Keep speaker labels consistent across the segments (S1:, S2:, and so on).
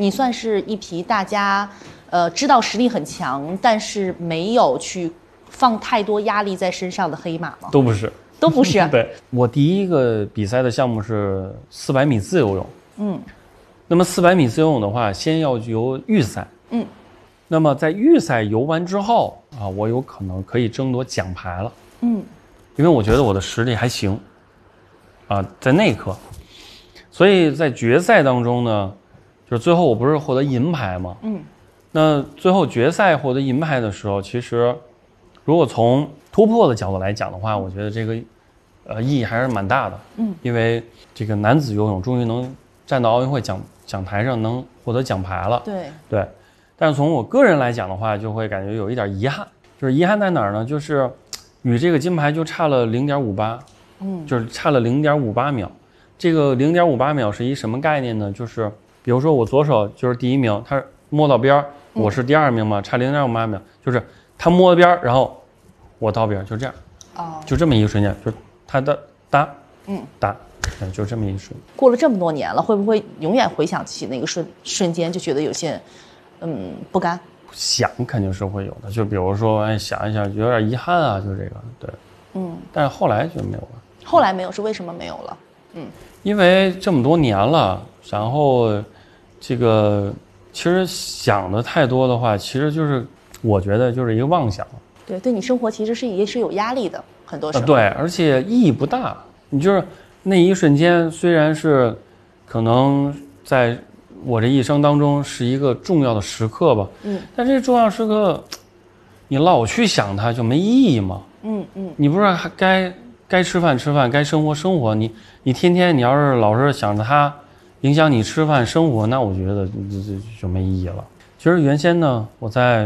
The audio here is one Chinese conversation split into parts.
S1: 你算是一匹大家知道实力很强，但是没有去放太多压力在身上的黑马吗？
S2: 都不是。
S1: 都不是。
S2: 对，我第一个比赛的项目是400米自由泳。那么400米自由泳的话，先要游预赛。那么在预赛游完之后啊，我有可能可以争夺奖牌了。因为我觉得我的实力还行啊，在那一刻。所以在决赛当中呢，就是最后我不是获得银牌吗？那最后决赛获得银牌的时候，其实如果从突破的角度来讲的话，我觉得这个意义还是蛮大的。因为这个男子游泳终于能站到奥运会讲台上，能获得奖牌了。对。但是从我个人来讲的话，就会感觉有一点遗憾。就是遗憾在哪儿呢？就是与这个金牌就差了0.58，就是差了0.58秒。这个0.58秒是一什么概念呢？就是比如说我左手就是第一名，他摸到边，我是第2名嘛，差0.58秒，就是他摸边，然后我到边，就这样。就这么一个瞬间，就是他的哒，就这么一瞬。
S1: 过了这么多年了，会不会永远回想起那个瞬间，就觉得有些不甘？
S2: 想肯定是会有的，就比如说想一想有点遗憾啊，就这个。对。但是后来就没有了。
S1: 后来没有是为什么没有了？
S2: 因为这么多年了，然后这个其实想的太多的话，其实就是我觉得就是一个妄想。
S1: 对你生活其实也是有压力的，很多时候。
S2: 对，而且意义不大。你就是那一瞬间，虽然是可能在我这一生当中是一个重要的时刻吧，但这重要时刻，你老去想它就没意义嘛。你不是还该吃饭吃饭，该生活生活，你天天你要是老是想着它影响你吃饭生活，那我觉得就没意义了。其实原先呢，我在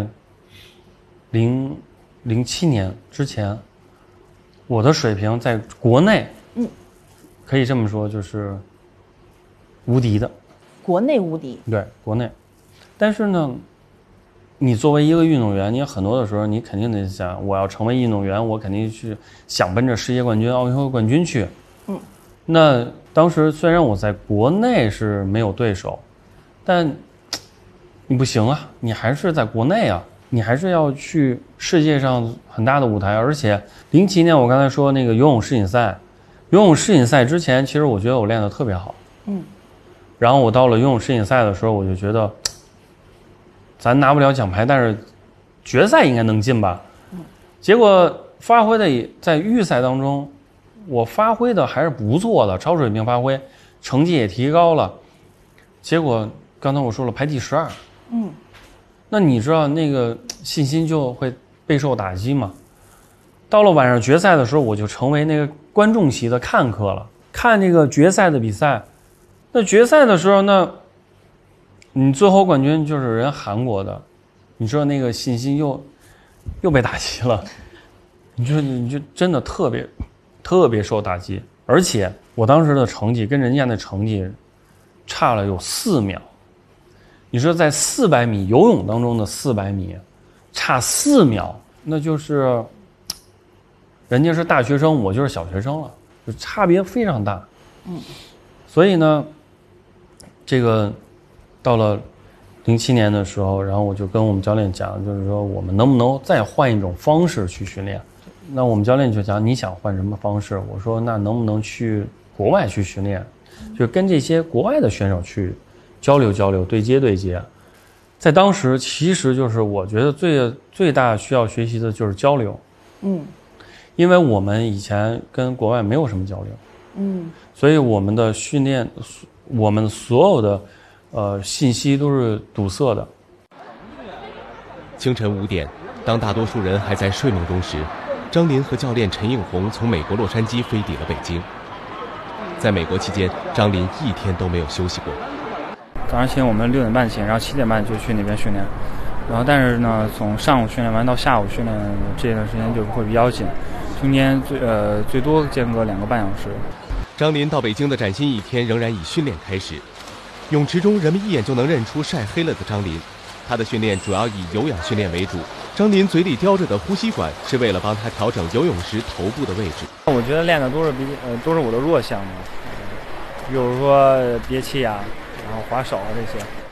S2: 2007年之前，我的水平在国内，可以这么说，就是无敌的。
S1: 国内无敌。
S2: 对，国内。但是呢，你作为一个运动员，你很多的时候你肯定得想，我要成为运动员，我肯定去想奔着世界冠军、奥运会冠军去。那当时虽然我在国内是没有对手，但你不行啊，你还是在国内啊，你还是要去世界上很大的舞台。而且07年我刚才说那个游泳世锦赛，游泳世锦赛之前，其实我觉得我练得特别好。然后我到了游泳世锦赛的时候，我就觉得咱拿不了奖牌，但是决赛应该能进吧。结果发挥的在预赛当中，我发挥的还是不错的，超水平发挥，成绩也提高了。结果刚才我说了排第12。那你知道那个信心就会备受打击嘛。到了晚上决赛的时候，我就成为那个观众席的看客了，看这个决赛的比赛。那决赛的时候呢，你最后冠军就是人韩国的，你知道那个信心又被打击了，你就真的特别受打击。而且我当时的成绩跟人家的成绩差了有4秒。你说在400米游泳当中的400米差4秒，那就是人家是大学生，我就是小学生了，就差别非常大。所以呢，这个到了07年的时候，然后我就跟我们教练讲，就是说我们能不能再换一种方式去训练。那我们教练就讲，你想换什么方式？我说那能不能去国外去训练，就跟这些国外的选手去交流交流，对接。在当时其实就是我觉得最大需要学习的就是交流。因为我们以前跟国外没有什么交流。所以我们的训练，我们所有的信息都是堵塞的。
S3: 清晨5点，当大多数人还在睡梦中时，张琳和教练陈映红从美国洛杉矶飞抵了北京。在美国期间，张琳一天都没有休息过。
S4: 早上起我们6点半起，然后7点半就去那边训练，然后但是呢，从上午训练完到下午训练这段时间就会比较紧，中间最多间隔2个半小时。
S3: 张琳到北京的崭新一天仍然以训练开始。泳池中人们一眼就能认出晒黑了的张琳，她的训练主要以有氧训练为主。张琳嘴里叼着的呼吸管是为了帮她调整游泳时头部的位置。
S4: 我觉得练的都是我的弱项目，比如说憋气啊，然后划手啊这些。